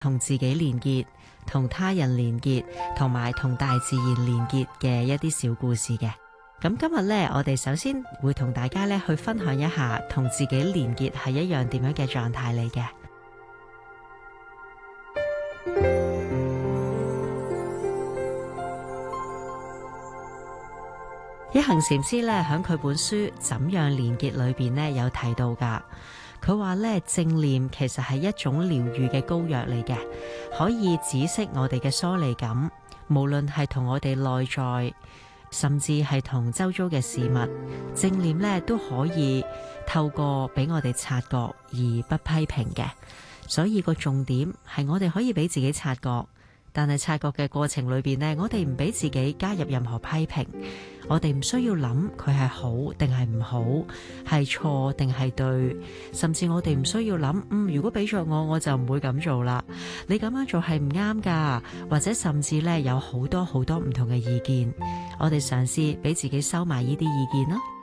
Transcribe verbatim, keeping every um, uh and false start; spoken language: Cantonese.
同自己連結、同他人連結，同埋同大自然連結嘅一啲小故事嘅。咁今日呢，我哋首先會同大家呢去分享一下同自己連結係一樣點樣嘅狀態嚟嘅。一行禪師咧喺佢本書《怎樣連結》裏邊咧有提到噶，佢話咧正念其實係一種療癒嘅膏藥嚟嘅，可以止息我哋嘅疏離感，無論係同我哋內在，甚至係同周遭嘅事物，正念咧都可以透過俾我哋察覺而不批評嘅。所以個重點係我哋可以俾自己察覺，但係察覺嘅過程裏邊呢，我哋唔俾自己加入任何批評，我哋唔需要諗佢係好定係唔好，係錯定係對，甚至我哋唔需要諗，嗯，如果俾咗我，我就唔會咁做啦。你咁樣做係唔啱噶，或者甚至呢有好多好多唔同嘅意見，我哋嘗試俾自己收埋呢啲意見咯。